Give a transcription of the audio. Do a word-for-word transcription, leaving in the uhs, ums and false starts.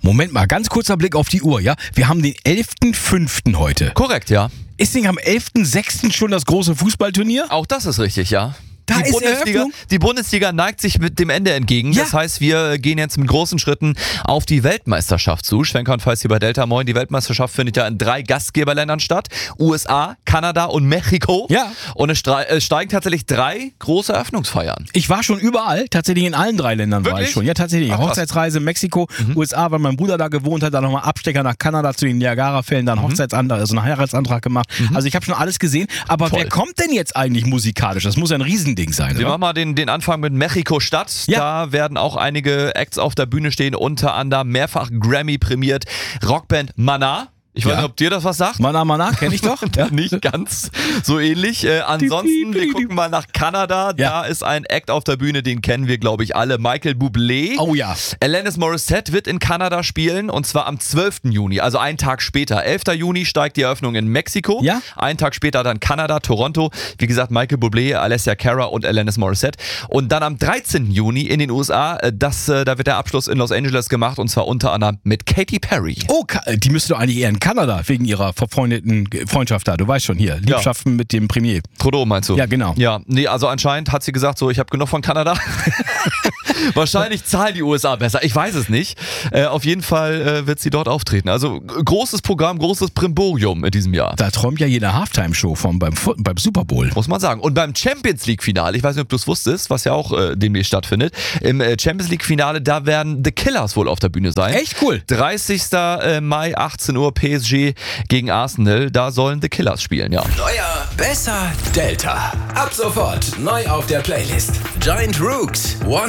Moment mal, ganz kurzer Blick auf die Uhr, ja? Wir haben den elften fünften heute. Korrekt, ja. Ist nicht am elften sechsten schon das große Fußballturnier? Auch das ist richtig, ja. Da Die ist Bundesliga, Eröffnung? die Bundesliga neigt sich mit dem Ende entgegen. Ja. Das heißt, wir gehen jetzt mit großen Schritten auf die Weltmeisterschaft zu. Schwenker und Feist hier bei Delta. Moin. Die Weltmeisterschaft findet ja in drei Gastgeberländern statt. U S A, Kanada und Mexiko. Ja. Und es stre- es steigen tatsächlich drei große Eröffnungsfeiern. Ich war schon überall, tatsächlich in allen drei Ländern war Wirklich? ich schon. Ja, tatsächlich. Ach, krass. Hochzeitsreise Mexiko, Mhm. U S A, weil mein Bruder da gewohnt hat, dann nochmal Abstecher nach Kanada zu den Niagara-Fällen, dann Hochzeitsantrag, also einen Heiratsantrag gemacht. Also ich habe schon alles gesehen. Aber Toll. wer kommt denn jetzt eigentlich musikalisch? Das muss ja ein Riesending sein, Wir oder? machen mal den, den Anfang mit Mexiko-Stadt. Ja. Da werden auch einige Acts auf der Bühne stehen, unter anderem mehrfach Grammy prämiert Rockband Maná. Ich weiß Ja. nicht, ob dir das was sagt. Mana Mana, kenne ich doch. Ja. Nicht ganz so ähnlich. Äh, ansonsten, wir gucken mal nach Kanada. Ja. Da ist ein Act auf der Bühne, den kennen wir, glaube ich, alle. Michael Bublé. Oh ja. Alanis Morissette wird in Kanada spielen und zwar am zwölften Juni, also einen Tag später. elften Juni steigt die Eröffnung in Mexiko. Ja. Einen Tag später dann Kanada, Toronto. Wie gesagt, Michael Bublé, Alessia Cara und Alanis Morissette. Und dann am dreizehnten Juni in den U S A, äh, das, äh, da wird der Abschluss in Los Angeles gemacht und zwar unter anderem mit Katy Perry. Oh, Ka- die müsste doch eigentlich eher in Kanada, wegen ihrer verfreundeten Freundschaft da. Du weißt schon hier, Liebschaften mit dem Premier. Trudeau meinst du? Ja, genau. Ja, nee, also anscheinend hat sie gesagt, so, ich habe genug von Kanada. Wahrscheinlich zahlen die U S A besser, ich weiß es nicht. Äh, auf jeden Fall äh, wird sie dort auftreten. Also g- großes Programm, großes Primborium in diesem Jahr. Da träumt ja jede Halftime-Show vom beim, Fu- beim Super Bowl. Muss man sagen. Und beim Champions League-Finale, ich weiß nicht, ob du es wusstest, was ja auch äh, demnächst stattfindet, im äh, Champions League-Finale, da werden The Killers wohl auf der Bühne sein. Echt cool. dreißigsten Mai, achtzehn Uhr, P S G gegen Arsenal, da sollen The Killers spielen, ja. Neuer, besser, Delta. Ab sofort neu auf der Playlist. Giant Rooks, One